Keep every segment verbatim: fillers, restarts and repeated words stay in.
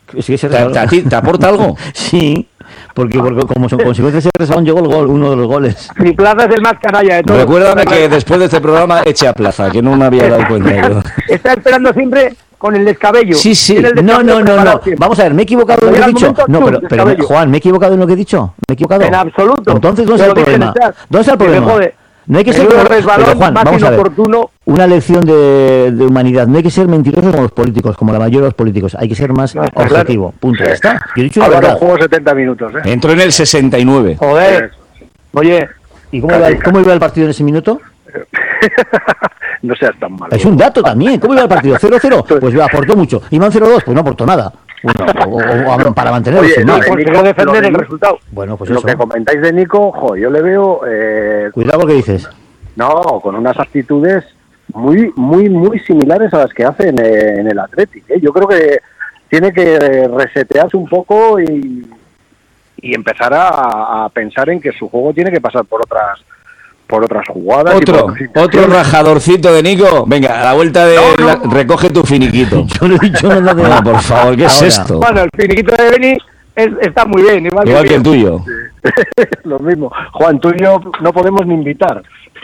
Sí, ese ¿Te, te, a ti, ¿Te aporta algo? Sí, porque, porque como son consecuencias de ese resbalón llegó el gol, uno de los goles. Mi Plaza es el más canalla de todos. Recuérdame que después de este programa eche a Plaza, que no me había dado cuenta yo. Está esperando siempre con el descabello. Sí, sí. El No, no, no, no. siempre. Vamos a ver, ¿me he equivocado en lo que he dicho? Momento, No, tú, pero, pero Juan, ¿me he equivocado en lo que he dicho? ¿Me he equivocado? En absoluto. Entonces, ¿dónde está el problema? ¿Dónde está el problema? No hay que ser como, pero Juan, vamos a ver, una lección de, de humanidad. No hay que ser mentirosos como los políticos, como la mayoría de los políticos. Hay que ser más no, objetivo. Claro. Punto. Ya está. Yo he dicho la verdad. Juego setenta minutos, ¿eh? Entró en el sesenta y nueve. Joder. Oye, ¿y cómo iba, cómo iba el partido en ese minuto? No seas tan malo. Es un dato también. ¿Cómo iba el partido? ¿cero cero? Pues aportó mucho. ¿Iban cero dos? Pues no aportó nada. Bueno, o, o, o para mantener Oye, el no, final. Nico, defender el resultado. Bueno, pues lo eso. que comentáis de Nico, jo, yo le veo... Eh, Cuidado con lo que dices. No, con unas actitudes muy, muy, muy similares a las que hace en, en el Athletic, ¿eh? Yo creo que tiene que resetearse un poco y, y empezar a, a pensar en que su juego tiene que pasar por otras por otras jugadas. Otro, y por otro rajadorcito de Nico. Venga, a la vuelta de no, no. La, recoge tu finiquito. Yo no he dicho nada de nada, por favor, ¿qué Ahora. es esto? Bueno, el finiquito de Beni es, está muy bien. Igual, igual que, que el tuyo. Sí. Lo mismo. Juan, tú y yo no podemos ni invitar.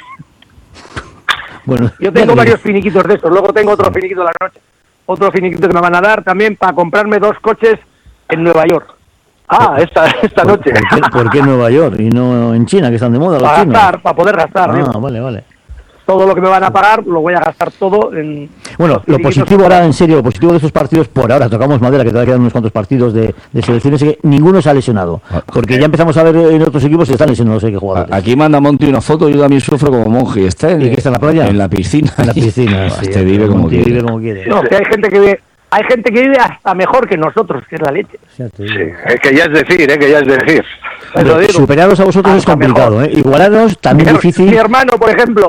Bueno, yo tengo varios finiquitos de estos. Luego tengo otro finiquito de la noche. Otro finiquito que me van a dar también para comprarme dos coches en Nueva York. Ah, esta, esta ¿Por, noche. ¿por qué, ¿Por qué en Nueva York y no en China, que están de moda los Para chinos? gastar, para poder gastar. Ah, digo. vale, vale. Todo lo que me van a pagar lo voy a gastar todo en... Bueno, lo positivo ahora, en serio, lo positivo de estos partidos, por ahora, tocamos madera, que todavía quedan unos cuantos partidos de, de selecciones, es que ninguno se ha lesionado. Porque ya empezamos a ver en otros equipos que están lesionados, hay que jugar. Aquí manda Monty una foto, yo también sufro como monje. ¿Está en, ¿Y que está en la playa? En la piscina. En la piscina, sí. Este vive como, vive como quiere. No, que hay gente que vive... Hay gente que vive hasta mejor que nosotros, que es la leche. Sí, es que ya es decir, ¿eh? Que ya es decir. Pero superaros a vosotros es complicado, ¿eh? Igualarnos también mi, difícil. Mi hermano, por ejemplo.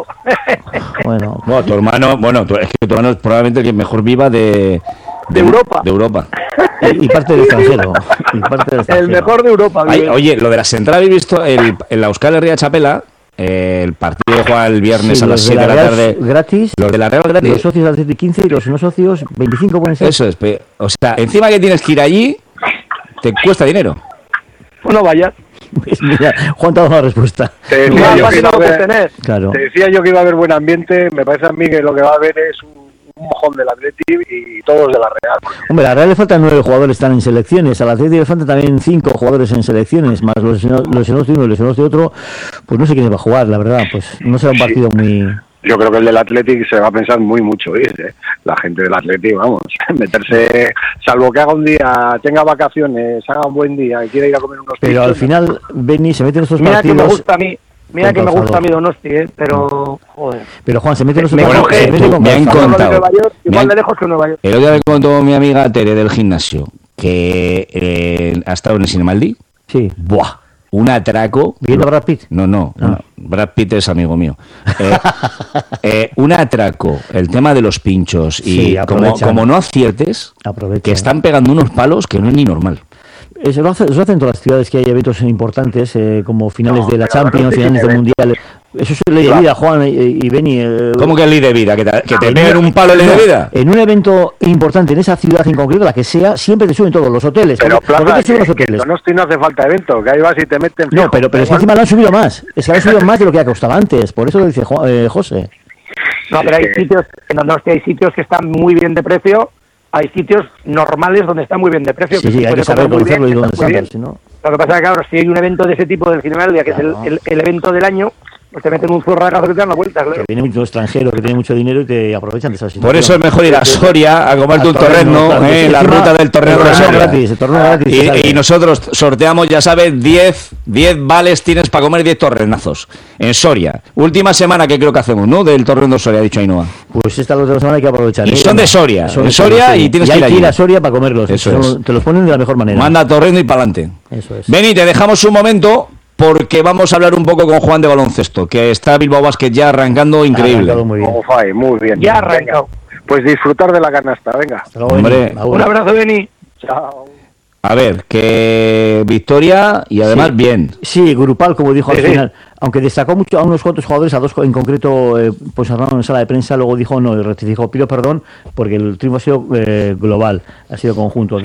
Bueno, bueno, tu hermano, bueno, tu, es que tu hermano es probablemente el que mejor viva de, de, de Europa. De Europa. Y, y parte del extranjero. Y parte del extranjero. El mejor de Europa. Ay, oye, lo de la central, ¿habéis visto el, el la Euskal Herria Chapela? Eh, el partido juega el viernes sí, a las siete de la, de la tarde. Gratis. Los de la Real gratis. Los socios Atlético quince y los no socios veinticinco pueden ser. Eso es. Pe, o sea, encima que tienes que ir allí, te cuesta dinero. Pues no vayas. Pues mira, Juan te ha dado la respuesta. Te decía, yo que iba a haber, claro. te decía yo que iba a haber buen ambiente. Me parece a mí que lo que va a haber es un, un mojón del Atlético y todos de la Real. Hombre, a la Real le faltan nueve jugadores, están en selecciones. A la Atlético le faltan también cinco jugadores en selecciones, más los lesionados de uno y los lesionados de otro. Pues no sé quién va a jugar, la verdad. Pues no será un partido sí. muy... Yo creo que el del Atlético se va a pensar muy mucho ir, ¿eh? La gente del Atlético, vamos, meterse, salvo que haga un día, tenga vacaciones, haga un buen día y quiera ir a comer unos Pero pizzos, al final, ¿no? Benny se mete en estos mira partidos... Que me gusta a mí. Mira que me gusta a mí Donosti, ¿eh? Pero, joder. Pero Juan, se mete en esos bueno, partidos... Eh, me, me han contado... Igual han, de lejos que Nueva York. El otro día me contó mi amiga Tere del gimnasio que eh, ha estado en el Cinemaldi. Sí. Buah. Un atraco. ¿Viendo Brad Pitt? No, no, no. Ah. Brad Pitt es amigo mío. Eh, eh, un atraco, el tema de los pinchos. Y sí, como, como no aciertes, aprovecha. Que están pegando unos palos que no es ni normal. Eso lo, hace, eso lo hacen todas las ciudades que hay eventos importantes, eh, como finales no, de la Champions, no finales del Mundial. Eso es ley de vida, Juan y, y Beni. Eh, ¿Cómo que es ley de vida? ¿Que te, que te peguen un palo de ley de vida? En un evento importante, en esa ciudad en concreto, la que sea, siempre te suben todos los hoteles. Pero ¿Por qué te suben los hoteles? No, no hace falta evento, que ahí vas y te meten... No, pero, pero es que encima lo han subido más. Es que lo han subido más de lo que ha costado antes. Por eso lo dice eh, José. No, pero hay sitios, en donde hay sitios que están muy bien de precio. Hay sitios normales donde está muy bien de precio. Sí, que sí, se hay puede que saber conocerlo y dónde están, si no... Lo que pasa es que, claro, si hay un evento de ese tipo del Cinemaldia, que claro. es el, el, el evento del año, pues te meten un zurro de casa que te dan la vuelta, claro. Que viene mucho extranjero, que tiene mucho dinero y te aprovechan de esa situación. Por eso es mejor ir a Soria a comerte un torrezno, eh, la ruta del torneo de Soria. Gratis, el torneo gratis, y, y nosotros sorteamos, ya sabes, diez vales tienes para comer diez torrenazos en Soria. Última semana que creo que hacemos, ¿no? Del torneo de Soria, ha dicho Ainhoa. Pues esta otra semana hay que aprovechar. Y ¿eh? son de Soria, son en Soria Soria y tienes y que ir hay que ir allí. a Soria para comerlos. Eso es. Te los ponen de la mejor manera. Manda torrendo y para adelante. Eso es. Beni, te dejamos un momento porque vamos a hablar un poco con Juan de baloncesto, que está Bilbao Basket ya arrancando increíble. Ha muy bien. Oh, fai, muy bien. Ya ha arrancado. Pues disfrutar de la canasta, venga. Hombre, un abrazo, Beni. Chao. A ver, que victoria y además sí. bien. Sí, grupal, como dijo sí, al sí. final. Aunque destacó mucho a unos cuantos jugadores, a dos en concreto, eh, pues hablaron en sala de prensa, luego dijo, no, rectificó, pido perdón, porque el triunfo ha sido eh, global, ha sido conjunto.